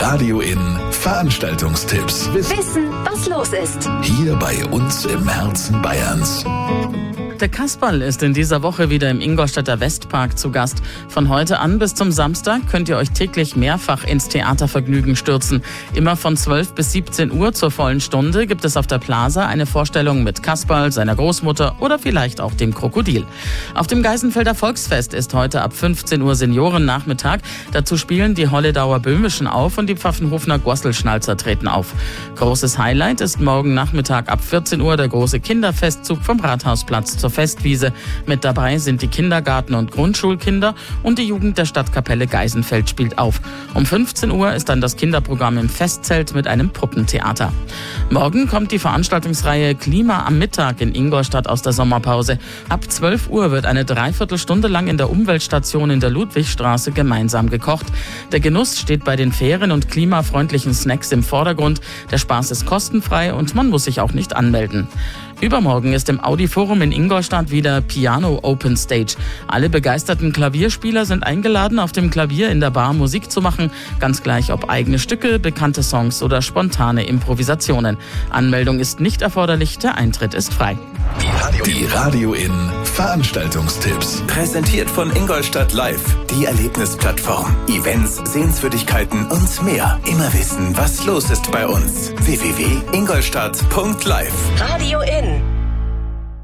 Radio In Veranstaltungstipps. Wissen, was los ist. Hier bei uns im Herzen Bayerns. Der Kasperl ist in dieser Woche wieder im Ingolstädter Westpark zu Gast. Von heute an bis zum Samstag könnt ihr euch täglich mehrfach ins Theatervergnügen stürzen. Immer von 12 bis 17 Uhr zur vollen Stunde gibt es auf der Plaza eine Vorstellung mit Kasperl, seiner Großmutter oder vielleicht auch dem Krokodil. Auf dem Geisenfelder Volksfest ist heute ab 15 Uhr Seniorennachmittag. Dazu spielen die Holledauer Böhmischen auf und die Pfaffenhofener Gosselschnalzer treten auf. Großes Highlight ist morgen Nachmittag ab 14 Uhr der große Kinderfestzug vom Rathausplatz zur Festwiese. Mit dabei sind die Kindergarten- und Grundschulkinder und die Jugend der Stadtkapelle Geisenfeld spielt auf. Um 15 Uhr ist dann das Kinderprogramm im Festzelt mit einem Puppentheater. Morgen kommt die Veranstaltungsreihe Klima am Mittag in Ingolstadt aus der Sommerpause. Ab 12 Uhr wird eine Dreiviertelstunde lang in der Umweltstation in der Ludwigstraße gemeinsam gekocht. Der Genuss steht bei den fairen und klimafreundlichen Snacks im Vordergrund. Der Spaß ist kostenfrei und man muss sich auch nicht anmelden. Übermorgen ist im Audi-Forum in Ingolstadt wieder Piano Open Stage. Alle begeisterten Klavierspieler sind eingeladen, auf dem Klavier in der Bar Musik zu machen. Ganz gleich ob eigene Stücke, bekannte Songs oder spontane Improvisationen. Anmeldung ist nicht erforderlich, der Eintritt ist frei. Die Radio In Veranstaltungstipps. Präsentiert von Ingolstadt Live, die Erlebnisplattform. Events, Sehenswürdigkeiten und mehr. Immer wissen, was los ist bei uns. www.ingolstadt.live. Radio In.